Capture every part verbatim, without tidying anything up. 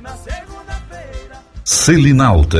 Selinalta.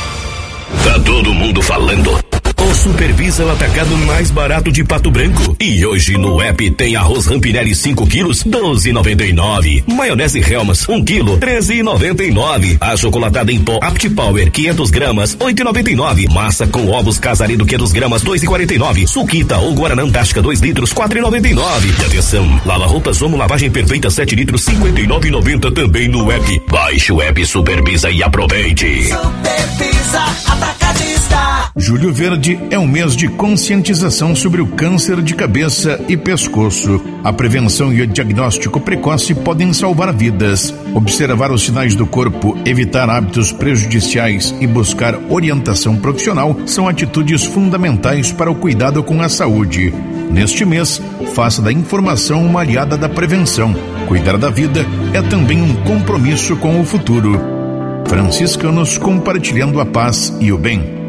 Tá todo mundo falando. O Supervisa é o atacado mais barato de Pato Branco. E hoje no app tem arroz Rampinelli cinco quilos, doze e noventa e nove. Maionese Helmas um quilo, treze e noventa e nove. A chocolatada em pó Apt Power quinhentos gramas, oito e noventa e nove. Massa com ovos Casarido quinhentos gramas, dois e quarenta e nove. Suquita ou Guaraná Antártica dois litros, quatro e noventa e nove. E atenção, lava roupas Omo lavagem perfeita sete litros, cinquenta e nove e noventa também no app. Baixe o app Supervisa e aproveite. Supervisa Atacadista. Julho Verde é um mês de conscientização sobre o câncer de cabeça e pescoço. A prevenção e o diagnóstico precoce podem salvar vidas. Observar os sinais do corpo, evitar hábitos prejudiciais e buscar orientação profissional são atitudes fundamentais para o cuidado com a saúde. Neste mês, faça da informação uma aliada da prevenção. Cuidar da vida é também um compromisso com o futuro. Franciscanos compartilhando a paz e o bem.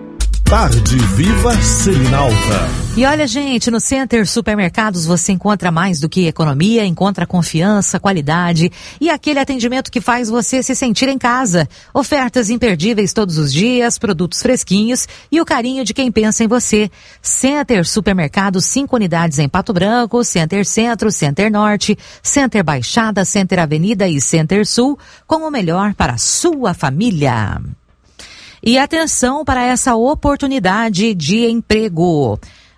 Tarde Viva Selinalta. E olha, gente, no Center Supermercados você encontra mais do que economia, encontra confiança, qualidade e aquele atendimento que faz você se sentir em casa. Ofertas imperdíveis todos os dias, produtos fresquinhos e o carinho de quem pensa em você. Center Supermercados, cinco unidades em Pato Branco, Center Centro, Center Norte, Center Baixada, Center Avenida e Center Sul, com o melhor para a sua família. E atenção para essa oportunidade de emprego.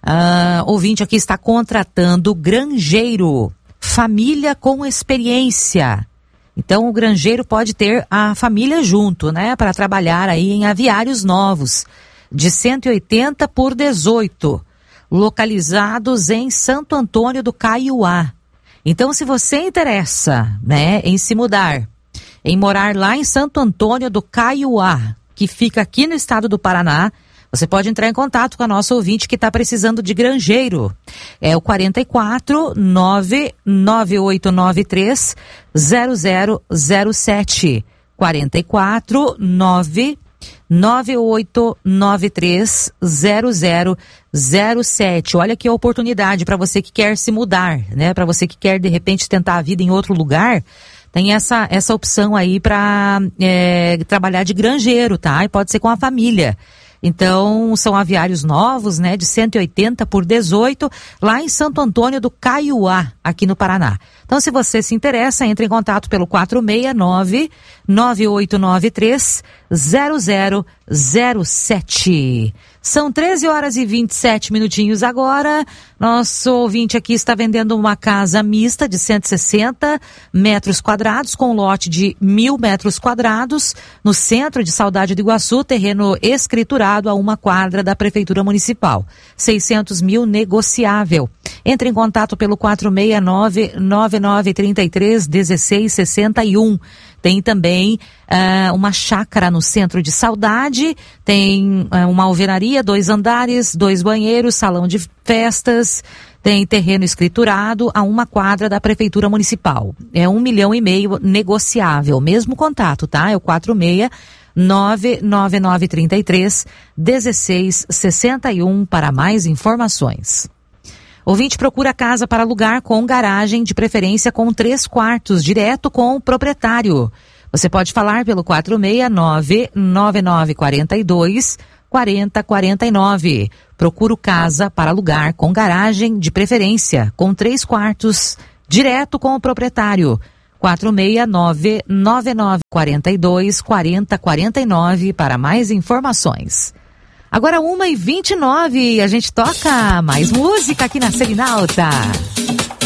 Ah, ouvinte aqui está contratando granjeiro, família com experiência. Então o granjeiro pode ter a família junto, né? Para trabalhar aí em aviários novos, de cento e oitenta por dezoito, localizados em Santo Antônio do Caiuá. Então se você interessa, né, em se mudar, em morar lá em Santo Antônio do Caiuá, que fica aqui no estado do Paraná, você pode entrar em contato com a nossa ouvinte que está precisando de granjeiro. É o quarenta e quatro, nove nove oito nove três, zero zero zero sete. quarenta e quatro, nove nove oito nove três, zero zero zero sete. Olha que oportunidade para você que quer se mudar, né? Para você que quer, de repente, tentar a vida em outro lugar. Tem essa, essa opção aí para é, trabalhar de granjeiro, tá? E pode ser com a família. Então, são aviários novos, né? De cento e oitenta por dezoito, lá em Santo Antônio do Caiuá, aqui no Paraná. Então, se você se interessa, entre em contato pelo quatro seis nove, nove oito nove três, zero zero zero sete. São treze horas e vinte e sete minutinhos agora. Nosso ouvinte aqui está vendendo uma casa mista de cento e sessenta metros quadrados, com um lote de mil metros quadrados, no centro de Saudade do Iguaçu, terreno escriturado a uma quadra da Prefeitura Municipal. seiscentos mil negociável. Entre em contato pelo quatro seis nove, nove nove três três, um seis seis um. Tem também uh, uma chácara no centro de Saudade, tem uh, uma alvenaria, dois andares, dois banheiros, salão de festas, tem terreno escriturado a uma quadra da Prefeitura Municipal. É um milhão e meio negociável, mesmo contato, tá? É o quatro seis nove nove nove três três, um seis seis um para mais informações. Ouvinte procura casa para alugar com garagem, de preferência com três quartos, direto com o proprietário. Você pode falar pelo quatro seis nove, nove nove quatro dois, quatro zero quatro nove. Procuro casa para alugar com garagem, de preferência com três quartos, direto com o proprietário. quatro seis nove, nove nove quatro dois, quatro zero quatro nove para mais informações. Agora uma e vinte e nove, a gente toca mais música aqui na Selinalta.